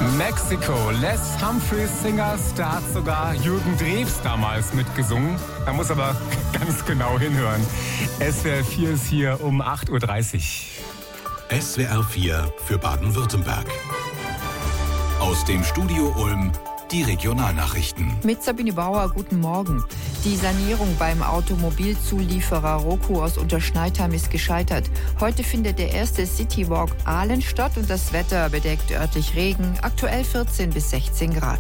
Mexico, Les Humphreys Singers, da hat sogar Jürgen Drews damals mitgesungen. Da muss aber ganz genau hinhören. SWR 4 ist hier um 8.30 Uhr. SWR 4 für Baden-Württemberg. Aus dem Studio Ulm die Regionalnachrichten. Mit Sabine Bauer, guten Morgen. Die Sanierung beim Automobilzulieferer Roku aus Unterschneidheim ist gescheitert. Heute findet der erste Citywalk Ahlen statt und das Wetter bedeckt örtlich Regen, aktuell 14 bis 16 Grad.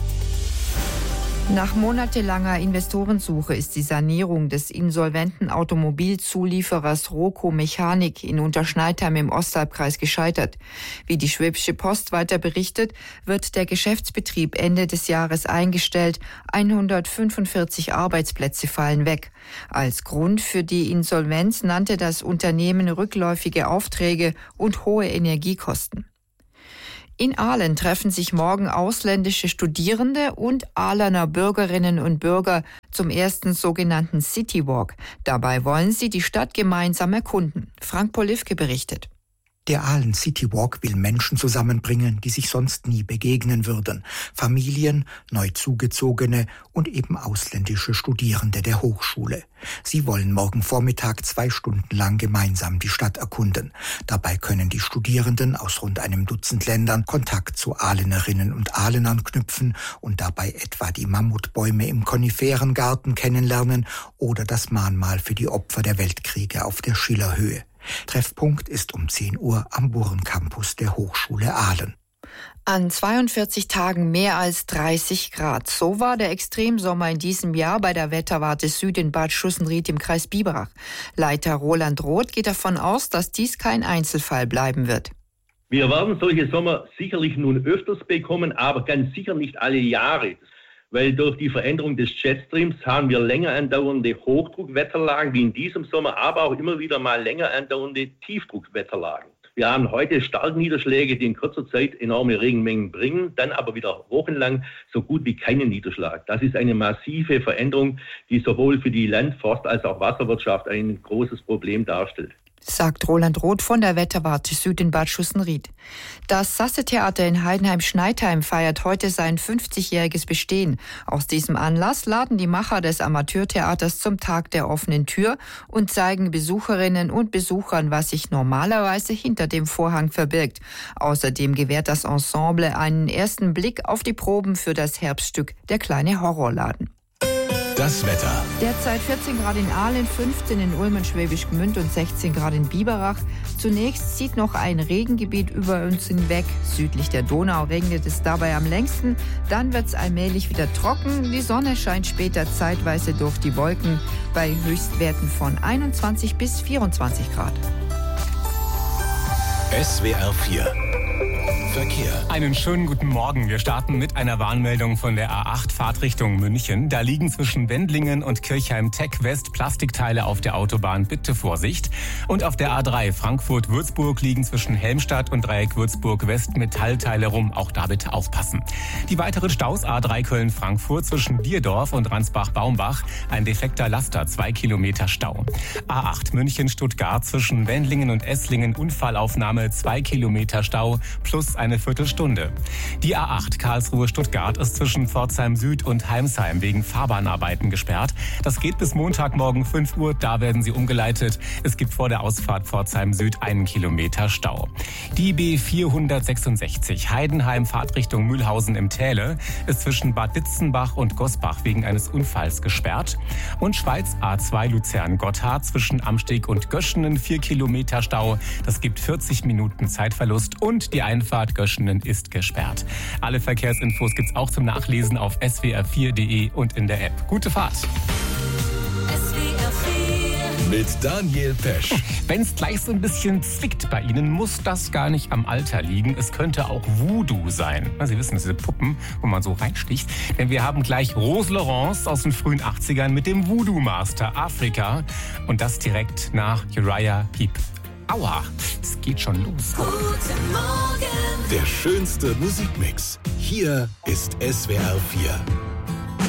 Nach monatelanger Investorensuche ist die Sanierung des insolventen Automobilzulieferers Roku Mechanik in Unterschneidheim im Ostalbkreis gescheitert. Wie die Schwäbische Post weiter berichtet, wird der Geschäftsbetrieb Ende des Jahres eingestellt. 145 Arbeitsplätze fallen weg. Als Grund für die Insolvenz nannte das Unternehmen rückläufige Aufträge und hohe Energiekosten. In Ahlen treffen sich morgen ausländische Studierende und Ahlener Bürgerinnen und Bürger zum ersten sogenannten Citywalk. Dabei wollen sie die Stadt gemeinsam erkunden. Frank Polivke berichtet. Der Ahlen Citywalk will Menschen zusammenbringen, die sich sonst nie begegnen würden. Familien, neu zugezogene und eben ausländische Studierende der Hochschule. Sie wollen morgen Vormittag 2 Stunden lang gemeinsam die Stadt erkunden. Dabei können die Studierenden aus rund einem Dutzend Ländern Kontakt zu Ahlenerinnen und Ahlenern knüpfen und dabei etwa die Mammutbäume im Koniferengarten kennenlernen oder das Mahnmal für die Opfer der Weltkriege auf der Schillerhöhe. Treffpunkt ist um 10 Uhr am Burencampus der Hochschule Ahlen. An 42 Tagen mehr als 30 Grad. So war der Extremsommer in diesem Jahr bei der Wetterwarte Süd in Bad Schussenried im Kreis Biberach. Leiter Roland Roth geht davon aus, dass dies kein Einzelfall bleiben wird. Wir werden solche Sommer sicherlich nun öfters bekommen, aber ganz sicher nicht alle Jahre. Weil durch die Veränderung des Jetstreams haben wir länger andauernde Hochdruckwetterlagen wie in diesem Sommer, aber auch immer wieder mal länger andauernde Tiefdruckwetterlagen. Wir haben heute Starkniederschläge, die in kurzer Zeit enorme Regenmengen bringen, dann aber wieder wochenlang so gut wie keinen Niederschlag. Das ist eine massive Veränderung, die sowohl für die Land-, Forst- als auch Wasserwirtschaft ein großes Problem darstellt. Sagt Roland Roth von der Wetterwarte Süd in Bad Schussenried. Das Sasse-Theater in Heidenheim-Schneidheim feiert heute sein 50-jähriges Bestehen. Aus diesem Anlass laden die Macher des Amateurtheaters zum Tag der offenen Tür und zeigen Besucherinnen und Besuchern, was sich normalerweise hinter dem Vorhang verbirgt. Außerdem gewährt das Ensemble einen ersten Blick auf die Proben für das Herbststück Der kleine Horrorladen. Das Wetter. Derzeit 14 Grad in Ahlen, 15 in Ulm und Schwäbisch Gmünd und 16 Grad in Biberach. Zunächst zieht noch ein Regengebiet über uns hinweg. Südlich der Donau regnet es dabei am längsten. Dann wird es allmählich wieder trocken. Die Sonne scheint später zeitweise durch die Wolken bei Höchstwerten von 21 bis 24 Grad. SWR 4 Verkehr. Einen schönen guten Morgen. Wir starten mit einer Warnmeldung von der A8 Fahrtrichtung München. Da liegen zwischen Wendlingen und Kirchheim-Tech West Plastikteile auf der Autobahn. Bitte Vorsicht. Und auf der A3 Frankfurt-Würzburg liegen zwischen Helmstadt und Dreieck Würzburg West Metallteile rum. Auch da bitte aufpassen. Die weiteren Staus A3 Köln-Frankfurt zwischen Dierdorf und Ransbach-Baumbach. Ein defekter Laster, 2 Kilometer Stau. A8 München-Stuttgart zwischen Wendlingen und Esslingen Unfallaufnahme, 2 Kilometer Stau plus eine Viertelstunde. Die A8 Karlsruhe-Stuttgart ist zwischen Pforzheim Süd und Heimsheim wegen Fahrbahnarbeiten gesperrt. Das geht bis Montagmorgen 5 Uhr, da werden sie umgeleitet. Es gibt vor der Ausfahrt Pforzheim Süd 1 Kilometer Stau. Die B466 Heidenheim Fahrtrichtung Mühlhausen im Täle ist zwischen Bad Ditzenbach und Gosbach wegen eines Unfalls gesperrt. Und Schweiz A2 Luzern-Gotthard zwischen Amsteg und Göschenen 4 Kilometer Stau. Das gibt 40 Minuten Zeitverlust und die Einfahrt Göschenen ist gesperrt. Alle Verkehrsinfos gibt's auch zum Nachlesen auf swr4.de und in der App. Gute Fahrt! Mit Daniel Pesch. Wenn es gleich so ein bisschen zwickt bei Ihnen, muss das gar nicht am Alter liegen. Es könnte auch Voodoo sein. Sie wissen, diese Puppen, wo man so reinsticht. Denn wir haben gleich Rose Laurence aus den frühen 80ern mit dem Voodoo Master Afrika. Und das direkt nach Uriah Heep. Aua, es geht schon los. Guten Morgen. Der schönste Musikmix. Hier ist SWR 4.